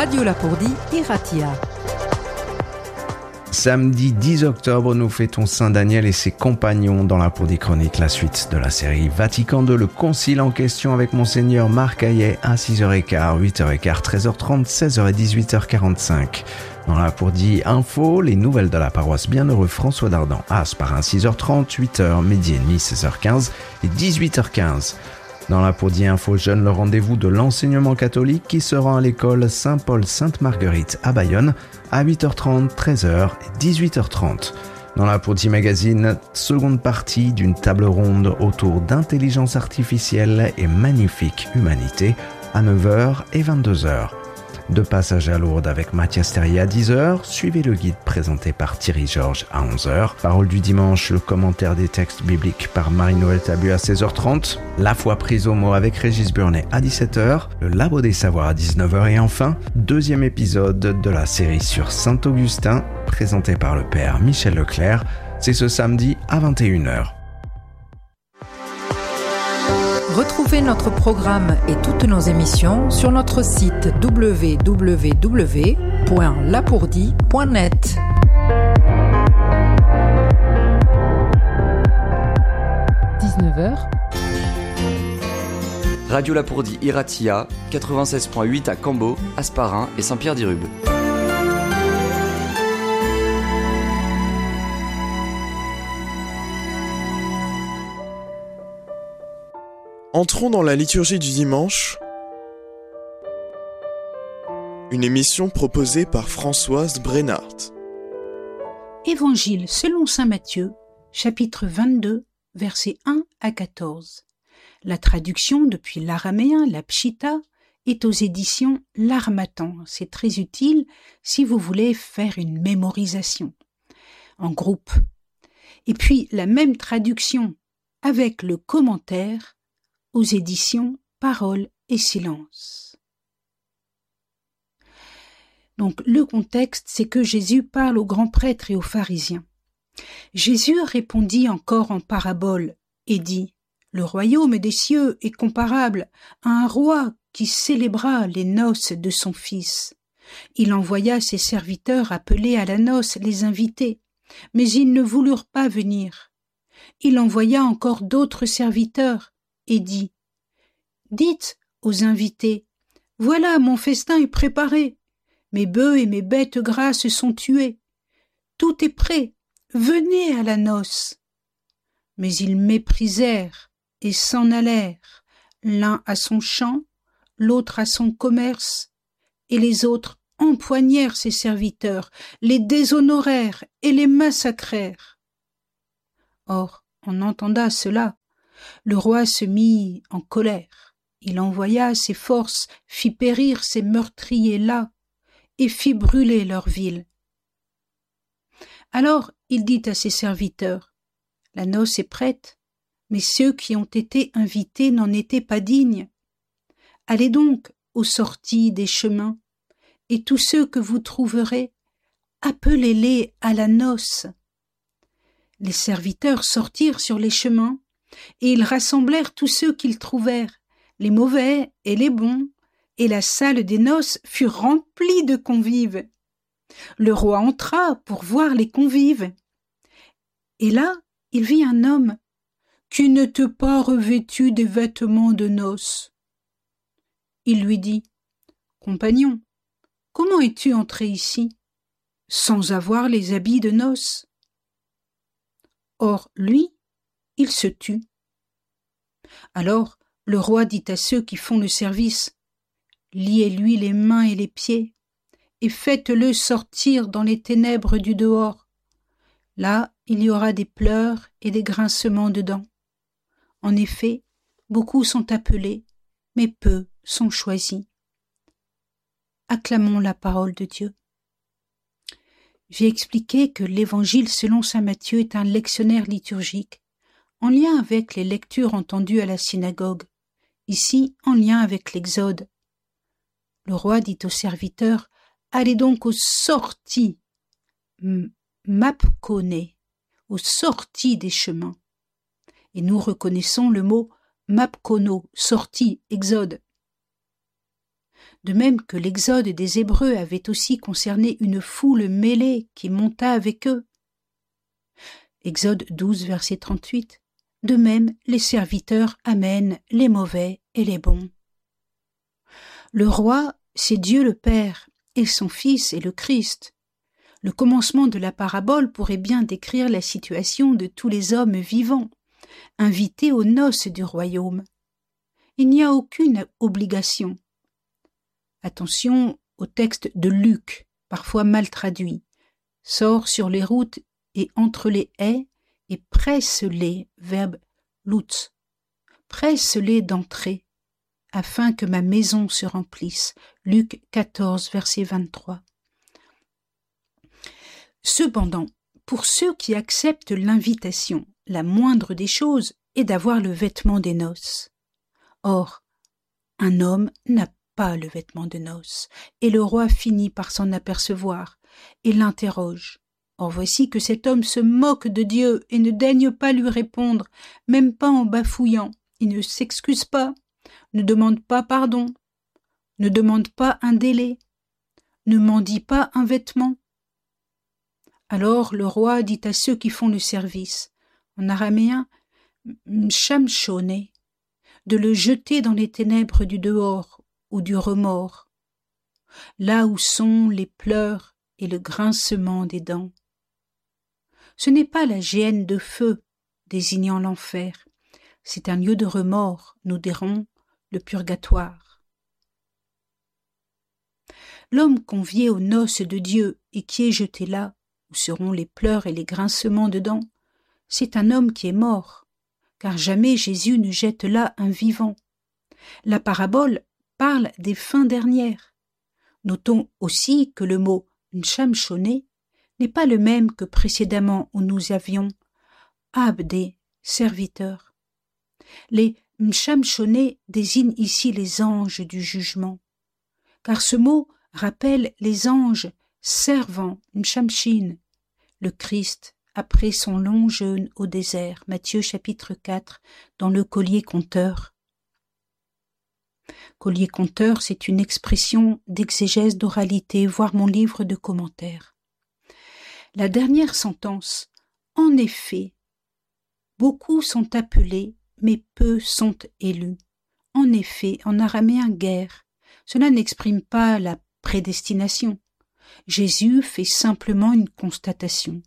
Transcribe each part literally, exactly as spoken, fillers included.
Radio Lapourdie, Iratia. Samedi dix octobre, nous fêtons Saint Daniel et ses compagnons dans Lapourdie Chronique, la suite de la série Vatican deux, le concile en question avec Monseigneur Marc Hayet à six heures quinze, huit heures quinze, treize heures trente, seize heures et dix-huit heures quarante-cinq. Dans Lapourdie Info, les nouvelles de la paroisse Bienheureux François d'Ardan à Asparin, six heures trente, huit heures, midi et demi, seize heures quinze et dix-huit heures quinze. Dans Lapourdie Info Jeune, le rendez-vous de l'enseignement catholique qui se rend à l'école Saint-Paul-Sainte-Marguerite à Bayonne à huit heures trente, treize heures et dix-huit heures trente. Dans Lapourdie Magazine, seconde partie d'une table ronde autour d'intelligence artificielle et magnifique humanité à neuf heures et vingt-deux heures. De passage à Lourdes avec Mathias Terrier à dix heures, suivez le guide présenté par Thierry Georges à onze heures. Parole du dimanche, le commentaire des textes bibliques par Marie-Noël Tabu à seize heures trente. La foi prise au mot avec Régis Burnet à dix-sept heures. Le Labo des Savoirs à dix-neuf heures. Et enfin, deuxième épisode de la série sur Saint-Augustin, présenté par le père Michel Leclerc. C'est ce samedi à vingt et une heures. Retrouvez notre programme et toutes nos émissions sur notre site w w w point lapourdie point net. dix-neuf heures. Radio Lapourdie Iratia, quatre-vingt-seize point huit à Cambo, Asparin et Saint-Pierre-d'Irube. Entrons dans la liturgie du dimanche, une émission proposée par Françoise Brenhardt. Évangile selon saint Matthieu, chapitre vingt-deux, versets un à quatorze. La traduction depuis l'araméen, la pshita, est aux éditions L'Harmattan. C'est très utile si vous voulez faire une mémorisation en groupe. Et puis la même traduction avec le commentaire aux éditions Parole et Silence. Donc le contexte, c'est que Jésus parle aux grands prêtres et aux pharisiens. Jésus répondit encore en parabole et dit « Le royaume des cieux est comparable à un roi qui célébra les noces de son fils. Il envoya ses serviteurs appeler à la noce les invités, mais ils ne voulurent pas venir. Il envoya encore d'autres serviteurs et dit « Dites aux invités, voilà mon festin est préparé, mes bœufs et mes bêtes grasses sont tués, tout est prêt, venez à la noce. » Mais ils méprisèrent et s'en allèrent, l'un à son champ, l'autre à son commerce, et les autres empoignèrent ses serviteurs, les déshonorèrent et les massacrèrent. Or, on entenda cela. Le roi se mit en colère. Il envoya ses forces, fit périr ces meurtriers-là, et fit brûler leur ville. Alors il dit à ses serviteurs, « La noce est prête, mais ceux qui ont été invités n'en étaient pas dignes. Allez donc aux sorties des chemins, et tous ceux que vous trouverez, appelez-les à la noce. » Les serviteurs sortirent sur les chemins, et ils rassemblèrent tous ceux qu'ils trouvèrent, les mauvais et les bons, et la salle des noces fut remplie de convives. Le roi entra pour voir les convives. Et là, il vit un homme qui n'était pas revêtu des vêtements de noces. Il lui dit, « Compagnon, comment es-tu entré ici, sans avoir les habits de noces ?» Or, lui, il se tut. Alors le roi dit à ceux qui font le service, « Liez-lui les mains et les pieds, et faites-le sortir dans les ténèbres du dehors. Là, il y aura des pleurs et des grincements de dents. En effet, beaucoup sont appelés, mais peu sont choisis. » Acclamons la parole de Dieu. J'ai expliqué que l'Évangile selon saint Matthieu est un lectionnaire liturgique, en lien avec les lectures entendues à la synagogue, ici en lien avec l'Exode. Le roi dit aux serviteurs, « Allez donc aux sorties, mapkone, aux sorties des chemins. » Et nous reconnaissons le mot mapkono, sortie, Exode. de même que l'exode des Hébreux avait aussi concerné une foule mêlée qui monta avec eux. Exode douze, verset trente-huit. De même, les serviteurs amènent les mauvais et les bons. Le roi, c'est Dieu le Père, et son Fils est le Christ. Le commencement de la parabole pourrait bien décrire la situation de tous les hommes vivants, invités aux noces du royaume. Il n'y a aucune obligation. Attention au texte de Luc, parfois mal traduit. Sors sur les routes et entre les haies et presse-les, verbe lutz. Presse-les d'entrer, afin que ma maison se remplisse. Luc quatorze, verset vingt-trois. Cependant, pour ceux qui acceptent l'invitation, la moindre des choses est d'avoir le vêtement des noces. Or, un homme n'a pas le vêtement de noces, et le roi finit par s'en apercevoir, et l'interroge. Or voici que cet homme se moque de Dieu et ne daigne pas lui répondre, même pas en bafouillant. Il ne s'excuse pas, ne demande pas pardon, ne demande pas un délai, ne mendie pas un vêtement. Alors le roi dit à ceux qui font le service, en araméen « mshamshone », de le jeter dans les ténèbres du dehors ou du remords, là où sont les pleurs et le grincement des dents. Ce n'est pas la géhenne de feu désignant l'enfer, c'est un lieu de remords, nous dirons le purgatoire. L'homme convié aux noces de Dieu et qui est jeté là, où seront les pleurs et les grincements de dents, c'est un homme qui est mort, car jamais Jésus ne jette là un vivant. La parabole parle des fins dernières. Notons aussi que le mot « nshamshone » n'est pas le même que précédemment où nous avions « abdé », serviteur. Les « mshamshone » désignent ici les anges du jugement, car ce mot rappelle les anges servant « mshamshin », le Christ après son long jeûne au désert, Matthieu chapitre quatre, dans le collier conteur. Collier conteur, c'est une expression d'exégèse d'oralité, voire mon livre de commentaires. La dernière sentence, en effet, beaucoup sont appelés, mais peu sont élus. En effet, en araméen guerre, cela n'exprime pas la prédestination. Jésus fait simplement une constatation.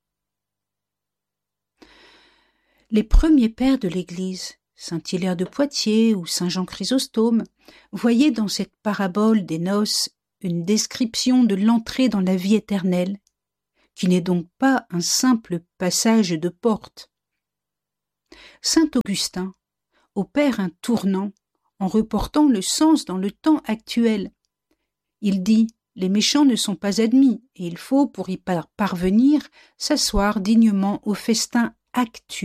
Les premiers pères de l'Église, saint Hilaire de Poitiers ou saint Jean Chrysostome, voyaient dans cette parabole des noces une description de l'entrée dans la vie éternelle, qui n'est donc pas un simple passage de porte. Saint Augustin opère un tournant en reportant le sens dans le temps actuel. Il dit « Les méchants ne sont pas admis et il faut, pour y parvenir, s'asseoir dignement au festin actuel. »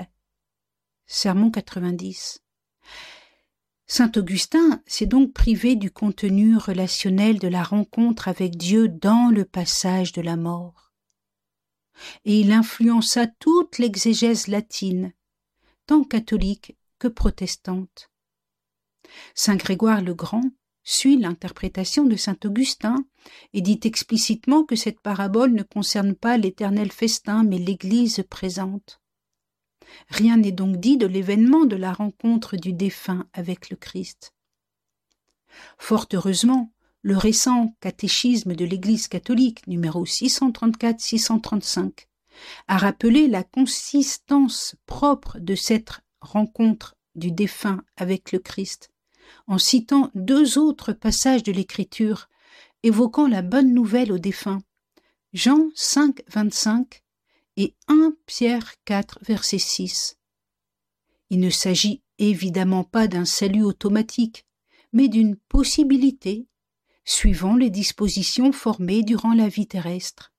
Sermon quatre-vingt-dix. Saint Augustin s'est donc privé du contenu relationnel de la rencontre avec Dieu dans le passage de la mort. Et il influença toute l'exégèse latine, tant catholique que protestante. Saint Grégoire le Grand suit l'interprétation de saint Augustin et dit explicitement que cette parabole ne concerne pas l'éternel festin, mais l'Église présente. Rien n'est donc dit de l'événement de la rencontre du défunt avec le Christ. Fort heureusement, le récent catéchisme de l'Église catholique, numéro six cent trente-quatre six cent trente-cinq, a rappelé la consistance propre de cette rencontre du défunt avec le Christ, en citant deux autres passages de l'Écriture évoquant la bonne nouvelle aux défunts, Jean cinq, vingt-cinq et premier Pierre quatre, verset six. Il ne s'agit évidemment pas d'un salut automatique, mais d'une possibilité, suivant les dispositions formées durant la vie terrestre.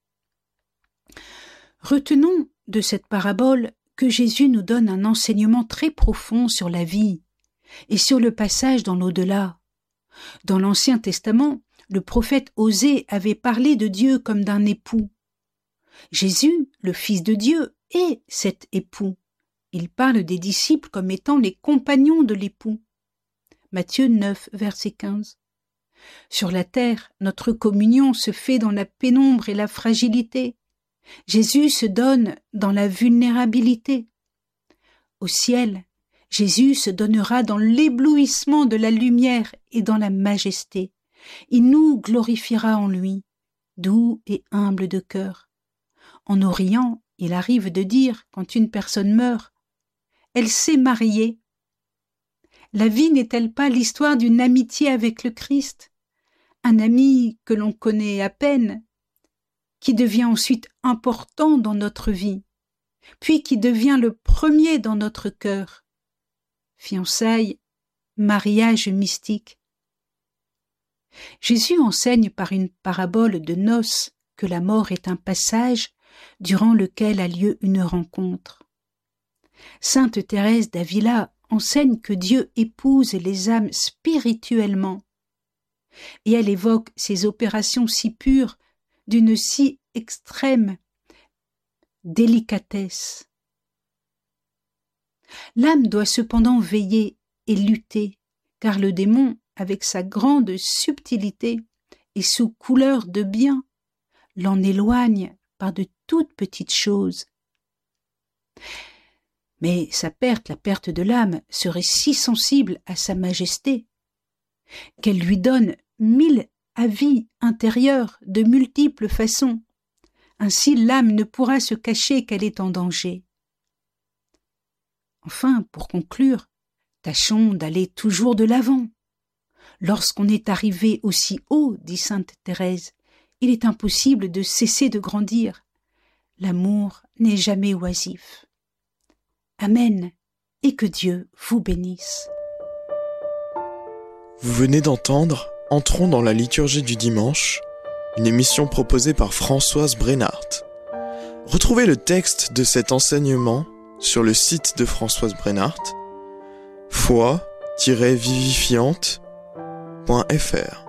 Retenons de cette parabole que Jésus nous donne un enseignement très profond sur la vie et sur le passage dans l'au-delà. Dans l'Ancien Testament, le prophète Osée avait parlé de Dieu comme d'un époux. Jésus, le Fils de Dieu, est cet époux. Il parle des disciples comme étant les compagnons de l'époux. Matthieu neuf, verset quinze. Sur la terre, notre communion se fait dans la pénombre et la fragilité. Jésus se donne dans la vulnérabilité. Au ciel, Jésus se donnera dans l'éblouissement de la lumière et dans la majesté. Il nous glorifiera en lui, doux et humble de cœur. En Orient, il arrive de dire, quand une personne meurt, « Elle s'est mariée ». La vie n'est-elle pas l'histoire d'une amitié avec le Christ, un ami que l'on connaît à peine, qui devient ensuite important dans notre vie, puis qui devient le premier dans notre cœur. Fiançailles, mariage mystique. Jésus enseigne par une parabole de noces que la mort est un passage durant lequel a lieu une rencontre. Sainte Thérèse d'Avila enseigne que Dieu épouse les âmes spirituellement, et elle évoque ces opérations si pures d'une si extrême délicatesse. L'âme doit cependant veiller et lutter, car le démon, avec sa grande subtilité et sous couleur de bien, l'en éloigne par de toutes petites choses. Mais sa perte, la perte de l'âme, serait si sensible à sa majesté qu'elle lui donne mille avis intérieurs de multiples façons. Ainsi l'âme ne pourra se cacher qu'elle est en danger. Enfin, pour conclure, tâchons d'aller toujours de l'avant. Lorsqu'on est arrivé aussi haut, dit sainte Thérèse, il est impossible de cesser de grandir. L'amour n'est jamais oisif. Amen, et que Dieu vous bénisse. Vous venez d'entendre Entrons dans la liturgie du dimanche, une émission proposée par Françoise Brennart. Retrouvez le texte de cet enseignement sur le site de Françoise Brennart, foi tiret vivifiante point f r.